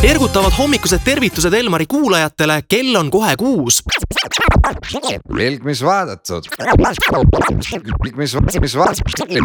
Ergutavad hommikused tervitused Elmari kuulajatele, kell on kohe 6. Vilk, mis vaadatud? Mis vaadatud?